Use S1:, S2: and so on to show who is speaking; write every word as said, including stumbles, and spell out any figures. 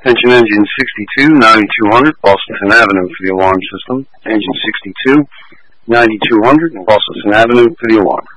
S1: Attention engine sixty-two, ninety-two hundred, Boston Avenue for the alarm system. Engine sixty-two, ninety-two hundred, Boston Avenue for the alarm.